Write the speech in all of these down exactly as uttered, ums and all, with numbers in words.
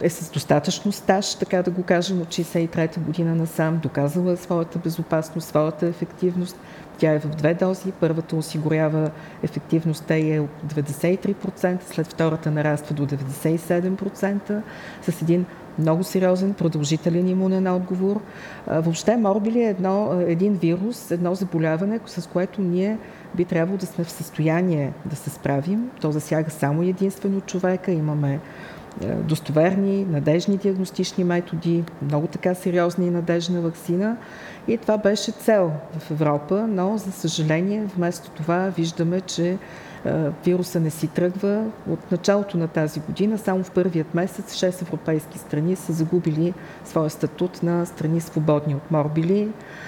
е с достатъчно стаж, така да го кажем, от шейсет и трета година насам, доказала своята безопасност, своята ефективност. Тя е в две дози. Първата осигурява ефективността и е от деветдесет и три процента, след втората нараства до деветдесет и седем процента, с един много сериозен, продължителен имунен отговор. Въобще морбили е едно, един вирус, едно заболяване, с което ние би трябвало да сме в състояние да се справим. То засяга само единствено човека. Имаме достоверни, надежни диагностични методи, много така сериозна и надежна ваксина. И това беше цел в Европа, но за съжаление вместо това виждаме, че вируса не си тръгва. От началото на тази година, само в първият месец, шест европейски страни са загубили своя статут на страни свободни от морбили.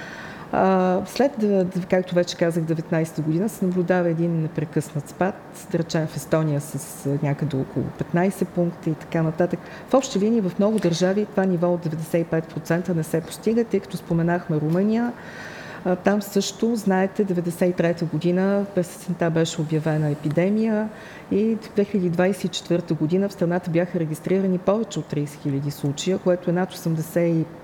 След, както вече казах, деветнадесета година се наблюдава един непрекъснат спад, да речем в Естония с някъде около петнадесет пункта и така нататък. В общи линии в много държави това ниво от деветдесет и пет процента не се постига, тъй като споменахме Румъния. Там също, знаете, деветдесет и трета година през есента беше обявена епидемия и две хиляди двадесет и четвърта година в страната бяха регистрирани повече от тридесет хиляди случая, което е над осемдесет и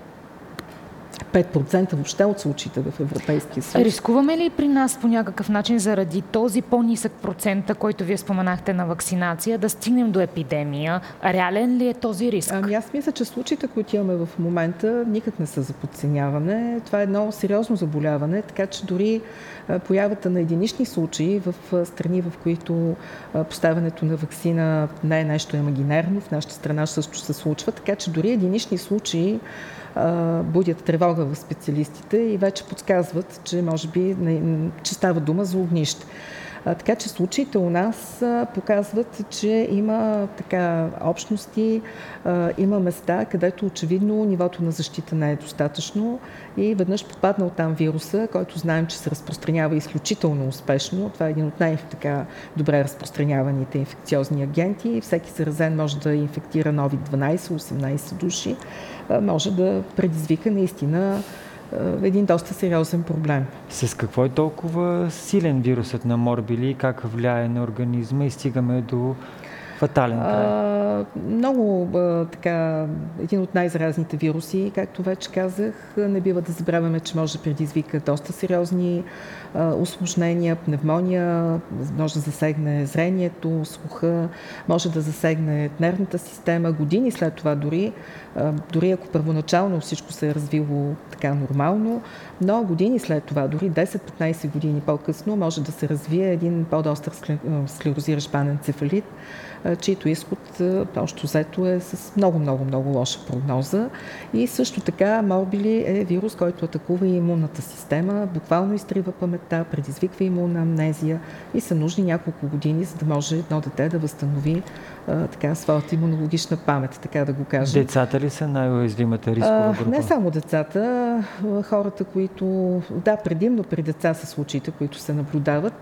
пет процента въобще от случаите в Европейския съюз. Рискуваме ли при нас по някакъв начин заради този по-нисък процент, който вие споменахте на вакцинация, да стигнем до епидемия? Реален ли е този риск? Ами аз мисля, че случаите, които имаме в момента, никак не са за подценяване. Това е едно сериозно заболяване, така че дори появата на единични случаи в страни, в които поставянето на ваксина не е нещо имагинерно, в нашата страна също се случва, така че дори единични случаи будят тревога в специалистите и вече подсказват, че може би че става дума за огнище. Така че случаите у нас показват, че има така общности, има места, където очевидно нивото на защита не е достатъчно и веднъж попаднал там вируса, който знаем, че се разпространява изключително успешно. Това е един от най-добре разпространяваните инфекциозни агенти и всеки заразен може да инфектира нови дванадесет-осемнадесет души, може да предизвика наистина един доста сериозен проблем. С какво е толкова силен вирусът на морбили, как влияе на организма и стигаме до фатален край? А, много а, така, един от най-заразните вируси, както вече казах, не бива да забравяме, че може да предизвика доста сериозни а, усложнения, пневмония, може да засегне зрението, слуха, може да засегне нервната система, години след това дори, а, дори ако първоначално всичко се е развило така нормално, но години след това, дори десет-петнадесет години по-късно, може да се развие един по-остър склерозиращ банен цефалит, чието изход общо взето е с много, много, много лоша прогноза. И също така морбили е вирус, който атакува и имунната система, буквално изтрива паметта, предизвиква имунна амнезия и са нужни няколко години, за да може едно дете да възстанови а, така своята имунологична памет, така да го кажем. Децата ли са най-уязвимата рискова група? Не само децата, хората, които, да, предимно при деца са случаите, които се наблюдават,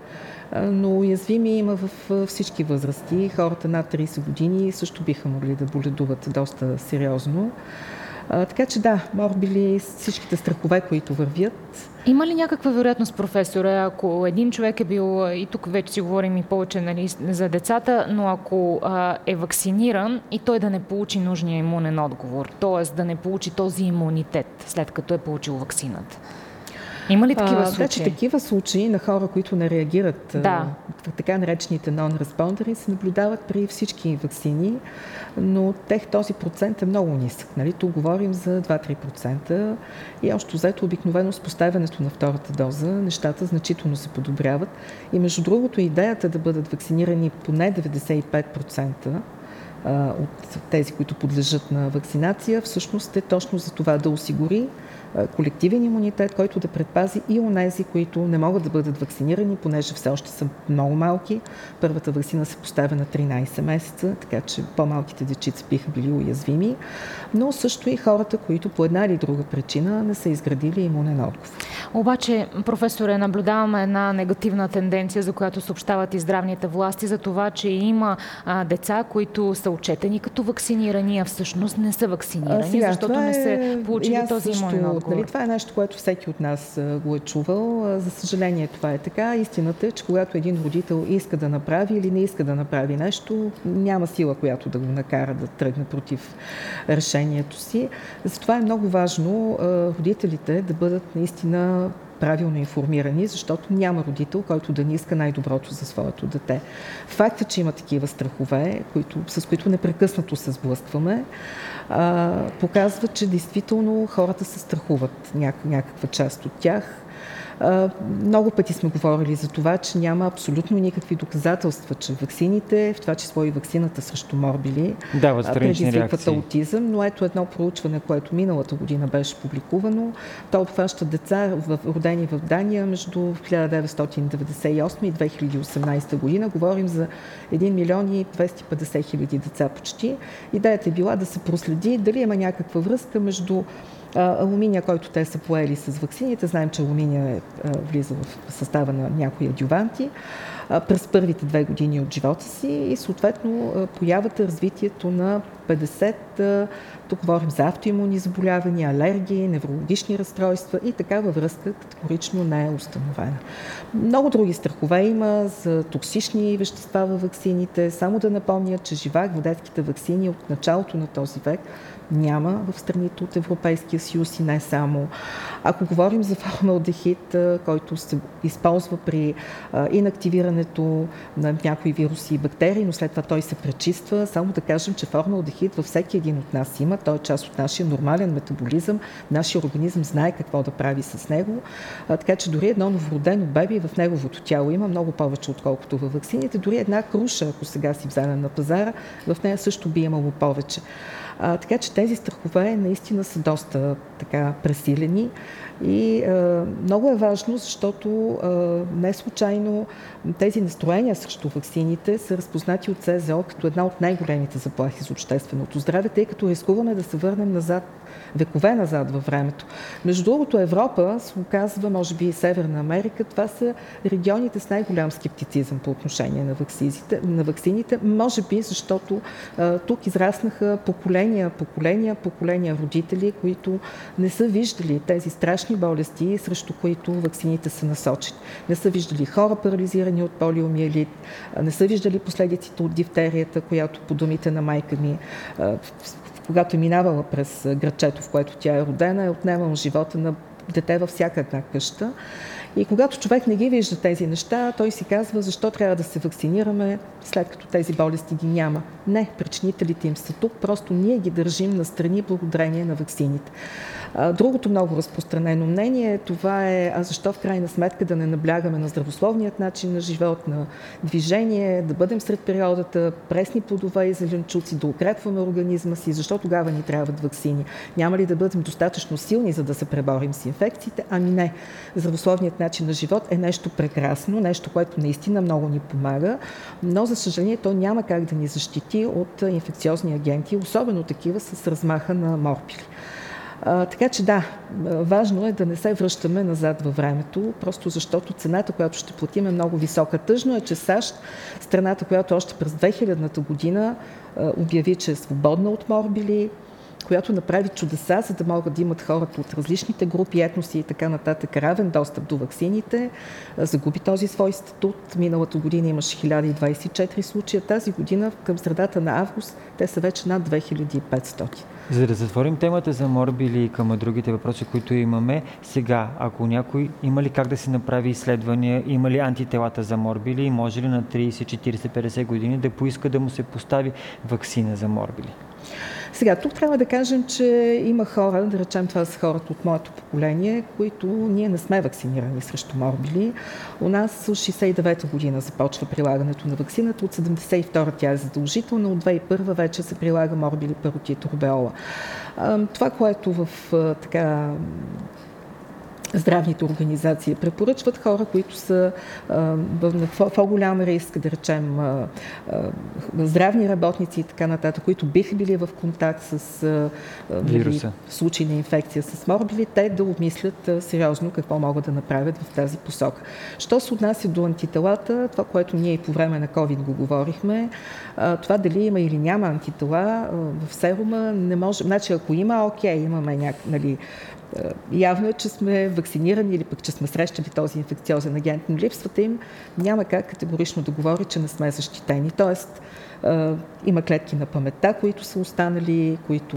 но уязвими има в всички възрасти. Хората над тридесет години също биха могли да боледуват доста сериозно. А, така че да, морбили, всичките страхове, които вървят. Има ли някаква вероятност, професоре, ако един човек е бил, и тук вече си говорим и повече, нали, за децата, но ако а, е вакциниран и той да не получи нужния имунен отговор, т.е. да не получи този имунитет, след като е получил вакцината? Има ли такива случаи? Вече такива случаи на хора, които не реагират, да. така наречените нон-респондери, се наблюдават при всички ваксини, но тех този процент е много нисък. Нали? Тук говорим за два-три процента и още взето обикновено с поставянето на втората доза нещата значително се подобряват. И между другото идеята е да бъдат вакцинирани поне деветдесет и пет процента от тези, които подлежат на вакцинация, всъщност е точно за това да осигури колективен имунитет, който да предпази и онези, които не могат да бъдат вакцинирани, понеже все още са много малки. Първата вакцина се поставя на тринадесет месеца, така че по-малките дечица биха били уязвими, но също и хората, които по една или друга причина не са изградили имунен отговор. Обаче, професоре, наблюдаваме една негативна тенденция, за която съобщават и здравните власти, за това, че има а, деца, които са са отчетени като вакцинирани, а всъщност не са вакцинирани, а, сега, защото не са получили този имунен отговор. Нали, това е нещо, което всеки от нас а, го е чувал. А, за съжаление това е така. Истината е, че когато един родител иска да направи или не иска да направи нещо, няма сила, която да го накара да тръгне против решението си. Затова е много важно а, родителите да бъдат наистина правилно информирани, защото няма родител, който да не иска най-доброто за своето дете. Факта, че има такива страхове, които, с които непрекъснато се сблъскваме, а, показва, че действително хората се страхуват, няк- някаква част от тях. Uh, много пъти сме говорили за това, че няма абсолютно никакви доказателства, че ваксините, в това число и ваксината срещу морбили, предизвикват аутизъм, но ето едно проучване, което миналата година беше публикувано. То обхваща деца, родени в Дания между хиляда деветстотин деветдесет и осма и две хиляди и осемнадесета година. Говорим за един милион и двеста и петдесет хиляди деца почти. Идеята е била да се проследи дали има някаква връзка между алуминия, който те са поели с ваксините. Знаем, че алуминия е, влиза в състава на някои адюванти през първите две години от живота си и съответно появата, развитието на петдесет, тук говорим за автоимунни заболявания, алергии, неврологични разстройства и такава връзка категорично не е установена. Много други страхове има за токсични вещества във ваксините. Само да напомня, че живак в детските ваксини от началото на този век няма в страните от Европейския съюз и не само. Ако говорим за формалдехид, който се използва при инактивирането на някои вируси и бактерии, но след това той се пречиства, само да кажем, че формалдехид във всеки един от нас има. Той е част от нашия нормален метаболизъм. Нашия организъм знае какво да прави с него. Така че дори едно новородено беби в неговото тяло има много повече, отколкото във ваксините. Дори една круша, ако сега си вземем на пазара, в нея също би имало повече. А, така че тези страхове наистина са доста така пресилени и а, много е важно, защото а, не случайно тези настроения срещу ваксините са разпознати от С З О като една от най-големите заплахи за общественото здраве, тъй като рискуваме да се върнем назад, векове назад във времето. Между другото, Европа се оказва, може би и Северна Америка, това са регионите с най-голям скептицизъм по отношение на ваксините, на ваксините, може би защото а, тук израснаха поколения, поколения, поколения родители, които не са виждали тези страшни болести, срещу които ваксините са насочени. Не са виждали хора парализирани от полиомиелит, не са виждали последиците от дифтерията, която по думите на майка ми, когато е минавала през градчето, в което тя е родена, е отнемала живота на дете във всяка една къща. И когато човек не ги вижда тези неща, той си казва, защо трябва да се вакцинираме, след като тези болести ги няма. Не, причинителите им са тук, просто ние ги държим настрани благодарение на ваксините. Другото много разпространено мнение, това е, а защо в крайна сметка да не наблягаме на здравословният начин на живот, на движение, да бъдем сред природата, пресни плодове и зеленчуци, да укрепваме организма си, защо тогава ни трябват ваксини? Няма ли да бъдем достатъчно силни, за да се преборим с инфекциите? Ами не. Здравословният начин на живот е нещо прекрасно, нещо, което наистина много ни помага, но за съжаление то няма как да ни защити от инфекциозни агенти, особено такива с размаха на морбили. А, така че да, важно е да не се връщаме назад във времето, просто защото цената, която ще платим, е много висока. Тъжно е, че САЩ, страната, която още през две хилядната година а, обяви, че е свободна от морбили, която направи чудеса, за да могат да имат хората от различните групи, етноси и така нататък равен достъп до ваксините, загуби този свой статут. Миналата година имаше хиляда двадесет и четири случая. Тази година, към средата на август, те са вече над две хиляди и петстотин. За да затворим темата за морбили и към другите въпроси, които имаме, сега, ако някой има ли как да си направи изследвания, има ли антителата за морбили и може ли на тридесет, четиридесет, петдесет години да поиска да му се постави ваксина за морбили? Сега, тук трябва да кажем, че има хора, да речем това са хората от моето поколение, които ние не сме вакцинирани срещу морбили. У нас от шейсет и девета година започва прилагането на ваксината, от седемдесет и втора тя е задължителна, от две хиляди и първа вече се прилага морбили, паротит, рубеола. Това, което в така здравните организации препоръчват хора, които са на по-голям риск, да речем а, а, здравни работници и така нататък, които биха били в контакт с а, вируса, в случай на инфекция с морбили, те да обмислят а, сериозно какво могат да направят в тази посока. Що се отнася до антителата, това, което ние и по време на COVID го говорихме, а, това дали има или няма антитела а, в серума, не може. Значи, ако има, окей, имаме някакви, нали, явно е, че сме вакцинирани или пък, че сме срещали този инфекциозен агент, но липсвата им няма как категорично да говори, че не сме защитени. Тоест, има клетки на паметта, които са останали, които,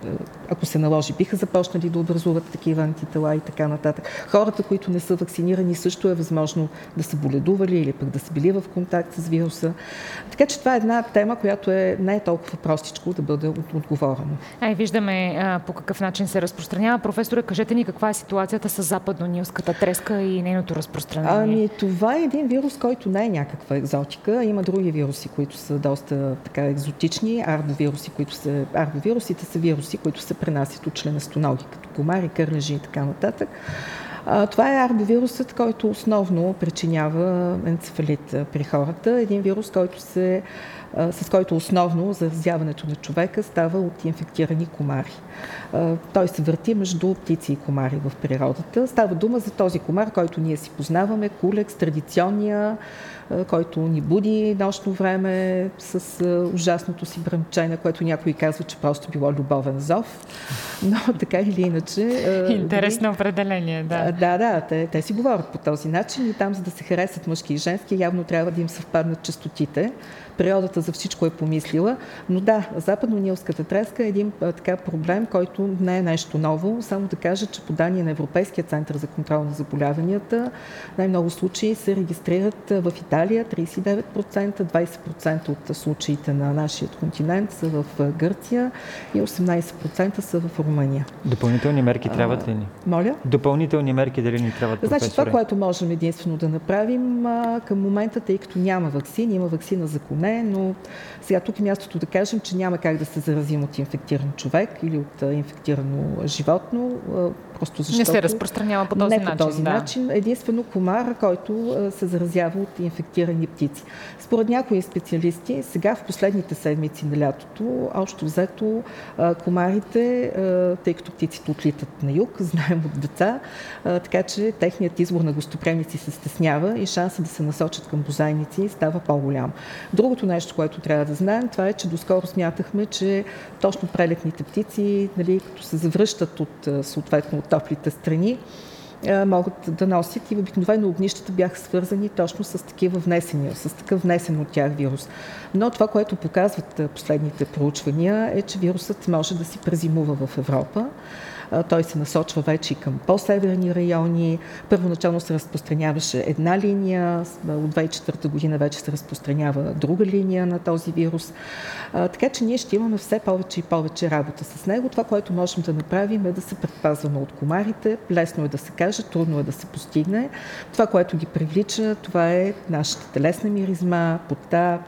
ако се наложи, биха започнали да образуват такива антитела и така нататък. Хората, които не са вакцинирани, също е възможно да са боледували или пък да са били в контакт с вируса. Така че това е една тема, която е не е толкова простичко да бъде отговорено. А и виждаме а, по какъв начин се разпространява. Професоре, кажете ни каква е ситуацията с западно-нилската треска и нейното разпространение? Ами, това е един вирус, който не е някаква екзотика. Има други вируси, които са доста така екзотични. Арбовируси, които са... Арбовирусите са вируси, които се пренасят от членестоноги, като комари, кърлежи и така нататък. А, това е арбовирусът, който основно причинява енцефалит при хората. Един вирус, който се, а, с който основно заразяването на човека става от инфектирани комари. А, той се върти между птици и комари в природата. Става дума за този комар, който ние си познаваме, кулекс, традиционния, който ни буди нощно време с ужасното си бръмчене, което някой казва, че просто било любовен зов. Но така или иначе... Интересно определение, да. Да, да, те, те си говорят по този начин и там, за да се харесат мъжки и женски, явно трябва да им съвпаднат честотите. Природата за всичко е помислила, но да, западно-нилската треска е един а, така проблем, който не е нещо ново. Само да кажа, че по данни на Европейския център за контрол на заболяванията, най-много случаи се регистрират в Италия, трийсет и девет процента, двайсет процента от случаите на нашия континент са в Гърция и осемнайсет процента са в Румъния. Допълнителни мерки трябват ли ни? Моля? Допълнителни мерки дали ни трябват, професоре? Значи това, което можем единствено да направим а, към момента, тъй като няма ваксини, има ваксина за коне, но сега тук е мястото да кажем, че няма как да се заразим от инфектиран човек или от а, инфектирано животно, а, просто защото... Не се разпространява по този не начин. по този да. начин. Единствено комар, който а, се заразява от инфектирани птици. Според някои специалисти, сега в последните седмици на лятото, общо взето а, комарите, а, тъй като птиците отлитат на юг, знаем от деца, а, така че техният избор на гостоприемници се стеснява и шанса да се насочат към бозайници става по-голям. Другото нещо, което трябва да знаем, това е, че доскоро смятахме, че точно прелетните птици, нали, като се завръщат от съответно от топлите страни, могат да носят и обикновено огнищата бяха свързани точно с такива внесени, с такъв внесен от тях вирус. Но това, което показват последните проучвания, е, че вирусът може да си презимува в Европа. Той се насочва вече към по-северни райони. Първоначално се разпространяваше една линия, от две хиляди и четвърта година вече се разпространява друга линия на този вирус. Така че ние ще имаме все повече и повече работа с него. Това, което можем да направим, е да се предпазваме от комарите. Лесно е да се каже, трудно е да се постигне. Това, което ги привлича, това е нашата телесна миризма, пота,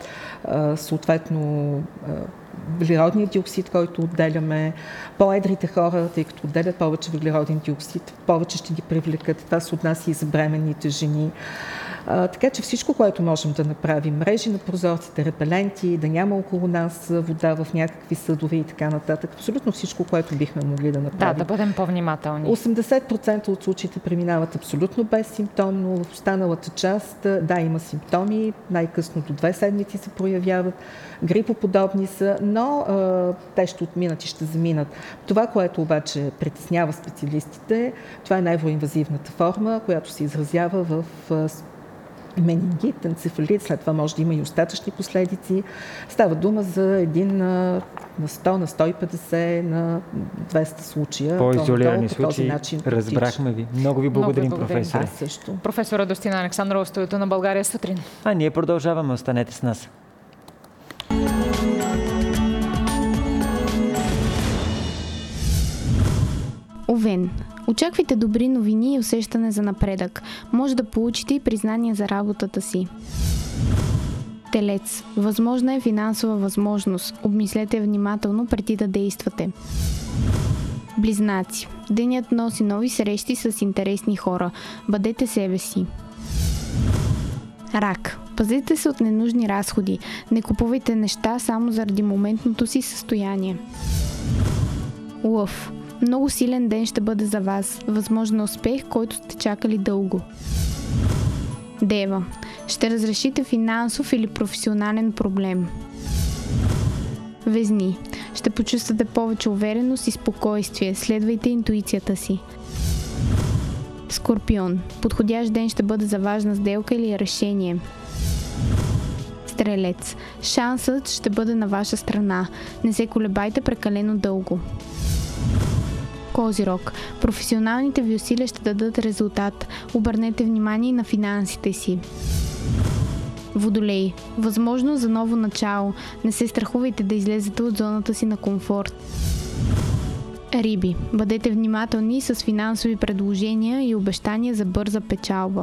съответно въглеродния диоксид, който отделяме. По-едрите хора, тъй като отделят повече въглероден диоксид, повече ще ги привлекат. Това се отнася и за бременните жени. А, така че всичко, което можем да направим, мрежи на прозорците, репеленти, да няма около нас вода в някакви съдове и така нататък. Абсолютно всичко, което бихме могли да направим. Да, да бъдем по-внимателни. осемдесет процента от случаите преминават абсолютно безсимптомно. В останалата част, да, има симптоми, най-късно до две седмици се проявяват. Грипоподобни са, но а, те ще отминат и ще заминат. Това, което обаче притеснява специалистите, това е невроинвазивната форма, която се изразява в а, менингит, енцефалит, след това може да има и остатъчни последици. Става дума за един на сто, на сто и петдесет, на двеста случая. По-изолирани случаи. Разбрахме ви. Много ви благодарим, Много професоре. Аз също. Професора Достина Александрова в студиото на България сутрин. А ние продължаваме. Останете с нас. Овен. Очаквайте добри новини и усещане за напредък. Може да получите и признание за работата си. Телец. Възможна е финансова възможност. Обмислете внимателно преди да действате. Близнаци. Денят носи нови срещи с интересни хора. Бъдете себе си. Рак. Пазете се от ненужни разходи. Не купувайте неща само заради моментното си състояние. Лъв. Много силен ден ще бъде за вас. Възможен успех, който сте чакали дълго. Дева. Ще разрешите финансов или професионален проблем. Везни. Ще почувствате повече увереност и спокойствие. Следвайте интуицията си. Скорпион. Подходящ ден ще бъде за важна сделка или решение. Стрелец. Шансът ще бъде на ваша страна. Не се колебайте прекалено дълго. Козирог. Професионалните ви усилия ще дадат резултат. Обърнете внимание на финансите си. Водолей. Възможност за ново начало. Не се страхувайте да излезете от зоната си на комфорт. Риби. Бъдете внимателни с финансови предложения и обещания за бърза печалба.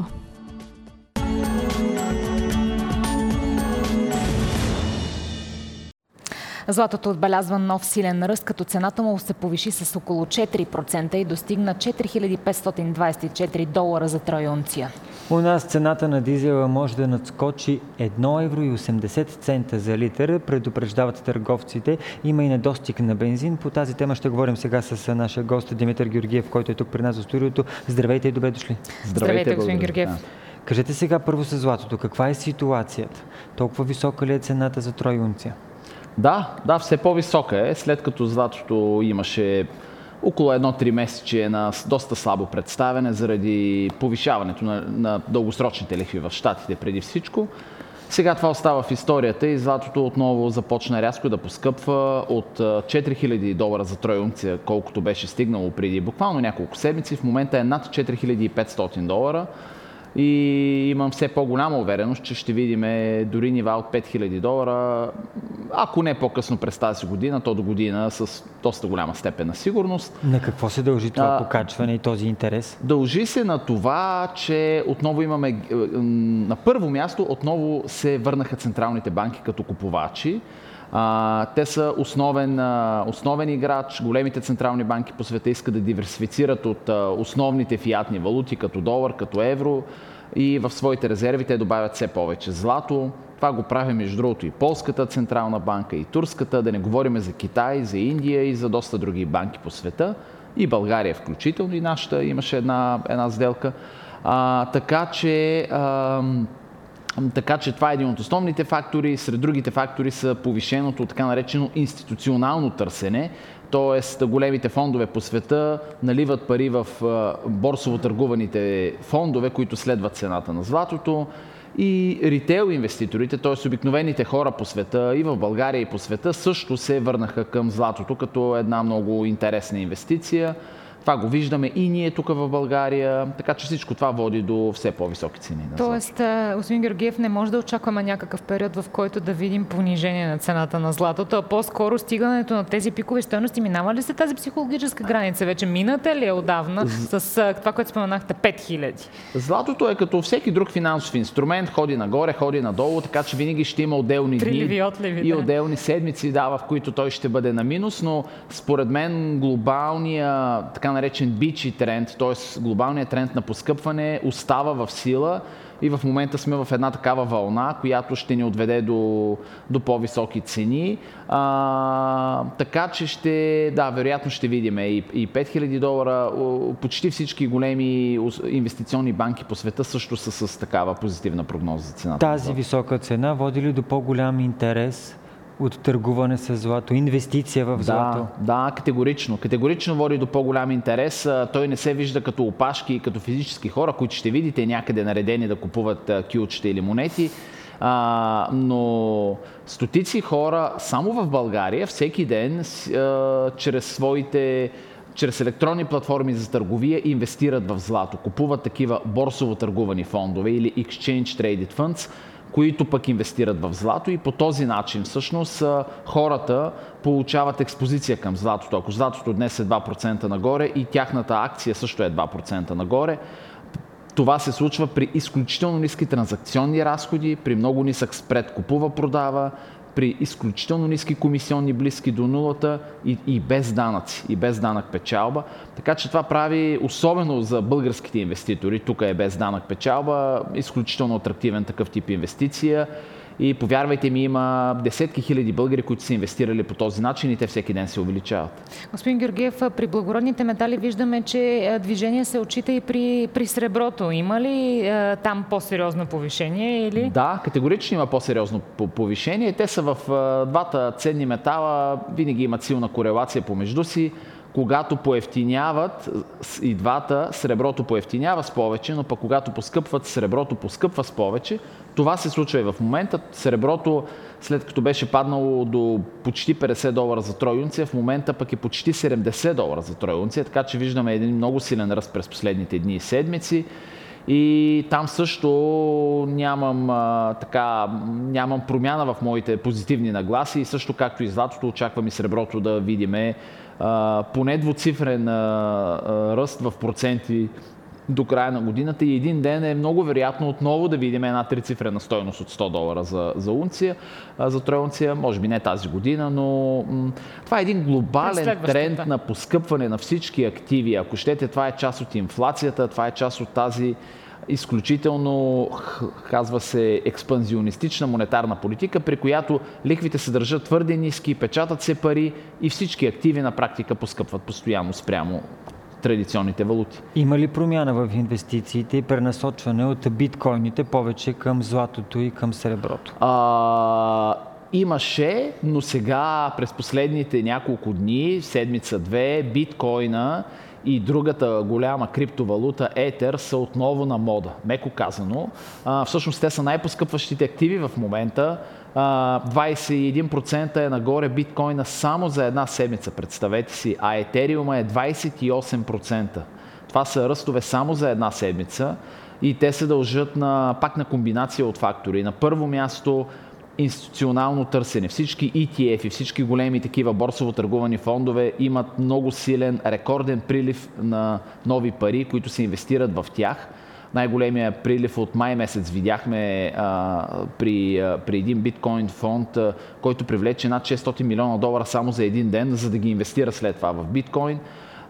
Златото отбелязва нов силен ръст, като цената му се повиши с около четири процента и достигна четири хиляди петстотин двадесет и четири долара за трой унция. У нас цената на дизела може да надскочи едно евро и осемдесет цента за литър, предупреждават търговците. Има и недостиг на бензин. По тази тема ще говорим сега с нашия гост Димитър Георгиев, който е тук при нас в студиото. Здравейте и добре дошли. Здравейте, Здравейте господин Георгиев. Да. Кажете сега първо с златото. Каква е ситуацията? Толкова висока ли е цената за трой унция? Да, да, все по-висока е, след като златото имаше около едно три месече на доста слабо представяне заради повишаването на, на дългосрочните лихви в щатите преди всичко. Сега това остава в историята и златото отново започна рязко да поскъпва от четири хиляди долара за трой унция, колкото беше стигнало преди буквално няколко седмици. В момента е над четири хиляди и петстотин долара. И имам все по-голяма увереност, че ще видим дори нива от пет хиляди долара, ако не по-късно през тази година, то до година с доста голяма степен на сигурност. На какво се дължи това а, покачване и този интерес? Дължи се на това, че отново имаме, на първо място отново се върнаха централните банки като купувачи. А, те са основен, основен играч. Големите централни банки по света искат да диверсифицират от а, основните фиатни валути, като долар, като евро, и в своите резерви те добавят все повече злато. Това го прави между другото и Полската централна банка, и Турската, да не говорим за Китай, за Индия и за доста други банки по света. И България включително, и нашата имаше една, една сделка. А, така че... А, Така че това е един от основните фактори. Сред другите фактори са повишеното така наречено институционално търсене, т.е. големите фондове по света наливат пари в борсово търгуваните фондове, които следват цената на златото, и ритейл инвеститорите, т.е. обикновените хора по света и в България и по света също се върнаха към златото като една много интересна инвестиция. Това го виждаме и ние тук в България, така че всичко това води до все по-високи цени на злато. Тоест, господин Георгиев, не може да очакваме някакъв период, в който да видим понижение на цената на златото, а по-скоро стигането на тези пикови стойности. Минава ли се тази психологическа граница? Вече мината ли е отдавна с това, което споменахте, пет хиляди? Златото е като всеки друг финансов инструмент, ходи нагоре, ходи надолу, така че винаги ще има отделни дни отливи, и да. отделни седмици, да, в които той ще бъде на минус, но според мен глобалния така наречен бичи тренд, т.е. глобалният тренд на поскъпване остава в сила и в момента сме в една такава вълна, която ще ни отведе до, до по-високи цени. А, така че ще, да, вероятно ще видим и, и пет хиляди долара. Почти всички големи инвестиционни банки по света също са с такава позитивна прогноза за цената. Тази висока цена води ли до по-голям интерес от търгуване с злато, инвестиция в злато? Да, да, категорично. Категорично води до по-голям интерес. Той не се вижда като опашки и като физически хора, които ще видите някъде наредени да купуват кюлчета или монети. А, но стотици хора само в България всеки ден а, чрез своите чрез електронни платформи за търговия инвестират в злато. Купуват такива борсово търгувани фондове или Exchange Traded Funds, които пък инвестират в злато, и по този начин всъщност хората получават експозиция към златото. Ако златото днес е два процента нагоре и тяхната акция също е два процента нагоре, това се случва при изключително ниски транзакционни разходи, при много нисък спред купува-продава, при изключително ниски комисионни, близки до нулата и, и без данъци, и без данък печалба. Така че това прави, особено за българските инвеститори, тук е без данък печалба, изключително атрактивен такъв тип инвестиция. И повярвайте ми, има десетки хиляди българи, които са инвестирали по този начин и те всеки ден се увеличават. Господин Георгиев, при благородните метали виждаме, че движение се отчита и при, при среброто. Има ли е, там по-сериозно повишение? Или? Да, категорично има по-сериозно повишение. Те са в е, двата ценни метала, винаги имат силна корелация помежду си. Когато поевтиняват и двата, среброто поевтинява с повече, но пък когато поскъпват, среброто поскъпва с повече. Това се случва и в момента. Среброто, след като беше паднало до почти петдесет долара за трой унция, в момента пък е почти седемдесет долара за трой унция, така че виждаме един много силен ръст през последните дни и седмици. И там също нямам, а, така, нямам промяна в моите позитивни нагласи. И също както и златото, очаквам и среброто да видиме а, поне двуцифрен а, а, ръст в проценти до края на годината. И един ден е много вероятно отново да видим една трицифрена стойност от сто долара за, за унция, а, за трой унция. Може би не тази година, но м- това е един глобален тренд на поскъпване на всички активи. Ако щете, това е част от инфлацията, това е част от тази изключително, казва се, експанзионистична монетарна политика, при която лихвите се държат твърде ниски, печатат се пари и всички активи на практика поскъпват постоянно спрямо традиционните валути. Има ли промяна в инвестициите и пренасочване от биткоините повече към златото и към среброто? А, имаше, но сега през последните няколко дни, седмица-две, биткоина и другата голяма криптовалута Етер са отново на мода, меко казано. А, всъщност те са най-поскъпващите активи в момента. А, двадесет и един процента е нагоре биткоина само за една седмица, представете си, а етериума е двадесет и осем процента. Това са ръстове само за една седмица и те се дължат на, пак на комбинация от фактори. На първо място институционално търсене. Всички И Ти Еф и всички големи такива борсово търгувани фондове имат много силен, рекорден прилив на нови пари, които се инвестират в тях. Най-големия прилив от май месец видяхме а, при, а, при един биткоин фонд, а, който привлече над шестстотин милиона долара само за един ден, за да ги инвестира след това в биткоин.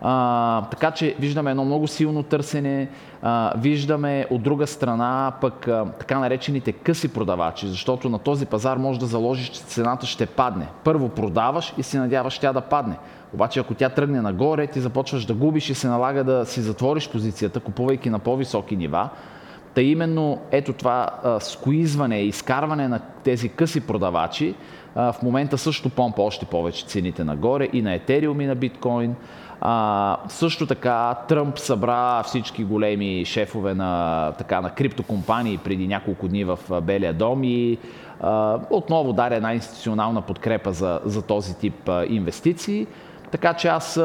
А, така че виждаме едно много силно търсене, а, виждаме от друга страна пък а, така наречените къси продавачи, защото на този пазар може да заложиш, че цената ще падне. Първо продаваш и се надяваш тя да падне. Обаче ако тя тръгне нагоре, ти започваш да губиш и се налага да си затвориш позицията, купувайки на по-високи нива. Та именно ето това а, скуизване, изкарване на тези къси продавачи а, в момента също помпа още повече цените нагоре и на етериум и на биткоин. А, също така Тръмп събра всички големи шефове на, така, на криптокомпании преди няколко дни в Белия дом и а, отново даде една институционална подкрепа за, за този тип а, инвестиции. Така че аз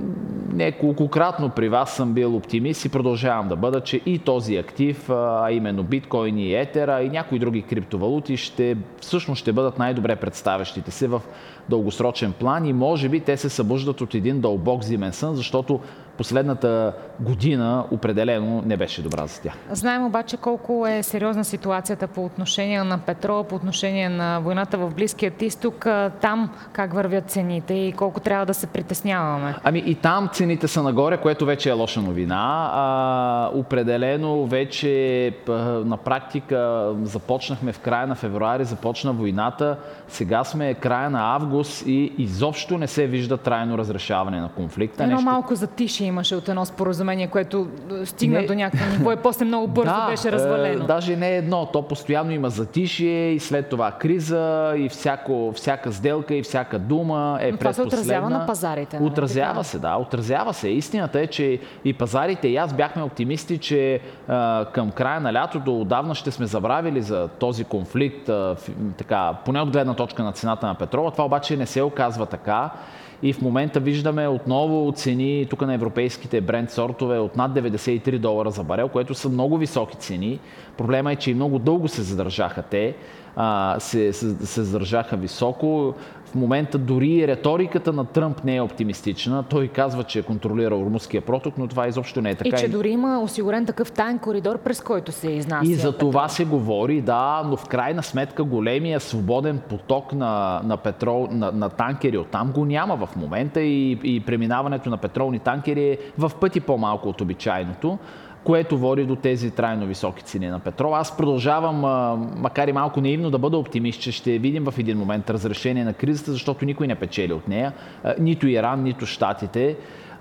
неколкократно при вас съм бил оптимист и продължавам да бъда, че и този актив, а именно биткоин и етера и някои други криптовалути ще, всъщност ще бъдат най-добре представящите се в дългосрочен план и може би те се събуждат от един дълбок зимен сън, защото последната година определено не беше добра за тях. Знаем обаче колко е сериозна ситуацията по отношение на петрола, по отношение на войната в Близкият изток. Там как вървят цените и колко трябва да се притесняваме? Ами и там цените са нагоре, което вече е лоша новина. А, определено вече на практика започнахме в края на февруари, започна войната. Сега сме края на август и изобщо не се вижда трайно разрешаване на конфликта. Едно Нещо... малко затишие имаше от едно споразумение, което стигна не... до някакво ниво и после много бързо да, беше развалено. Е, даже не едно. То постоянно има затишие и след това криза и всяко, всяка сделка и всяка дума е предпоследна. Това се отразява на пазарите. Отразява не? се, да. Отразява се. Истината е, че и пазарите, и аз бяхме оптимисти, че а, към края на лятото отдавна ще сме забравили за този конфликт, а, така, поне от гледна точка на цената на петрола. Това обаче не се оказва така. И в момента виждаме отново цени тук на европейските Brent сортове от над деветдесет и три долара за барел, което са много високи цени. Проблема е, че и много дълго се задържаха те, а, се, се, се задържаха високо. В момента дори риториката на Тръмп не е оптимистична. Той казва, че е контролирал Ормузския проток, но това изобщо не е така. И че дори има осигурен такъв таен коридор, през който се изнася. И за това се говори, да, но в крайна сметка големия свободен поток на, на петрол, на, на танкери оттам го няма в момента и, и преминаването на петролни танкери е в пъти по-малко от обичайното, което води до тези трайно високи цени на петрол. Аз продължавам, макар и малко наивно, да бъда оптимист, че ще видим в един момент разрешение на кризата, защото никой не печели от нея. Нито Иран, нито Щатите.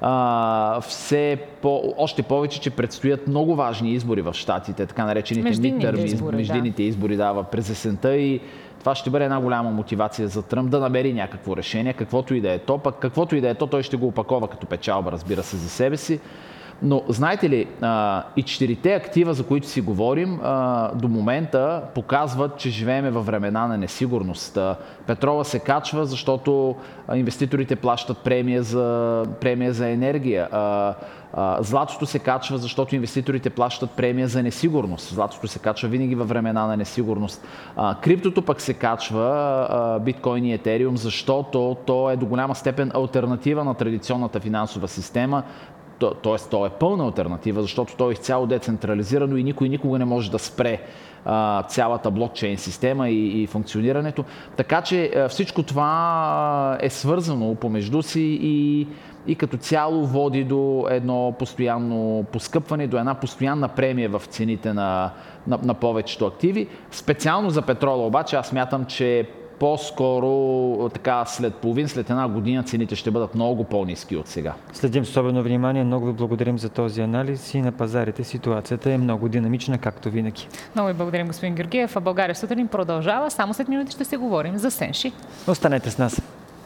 Все по, още повече, че предстоят много важни избори в Щатите, така наречените мидтърми, избори, междинните да. избори дава през есента и това ще бъде една голяма мотивация за Тръмп да намери някакво решение, каквото и да е то, пък каквото и да е то, той ще го опакова като печалба, разбира се, за себе си. Но знаете ли, а, и четирите актива, за които си говорим, а, до момента показват, че живееме във времена на несигурност. А, петрола се качва, защото инвеститорите плащат премия за, премия за енергия. А, а, златото се качва, защото инвеститорите плащат премия за несигурност. Златото се качва винаги във времена на несигурност. А, криптото пък се качва, а, биткоин и етериум, защото то е до голяма степен алтернатива на традиционната финансова система. Тоест, то е пълна алтернатива, защото то е изцяло децентрализирано и никой никога не може да спре а, цялата блокчейн система и, и функционирането. Така че а, всичко това е свързано помежду си и, и като цяло води до едно постоянно поскъпване, до една постоянна премия в цените на, на, на повечето активи. Специално за петрола обаче аз смятам, че по-скоро така след половин, след една година цените ще бъдат много по-ниски от сега. Следим с особено внимание. Много ви благодарим за този анализ и на пазарите ситуацията е много динамична, както винаги. Много ви благодарим, господин Георгиев. А България сутрин продължава. Само след минути ще се говорим за Сенши. Останете с нас.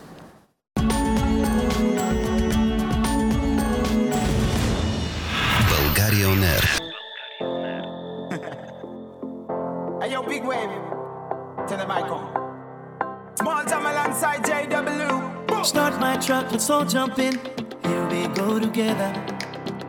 България Он Ер. Small time alongside J W. Start my truck, let's all jump in. Here we go together.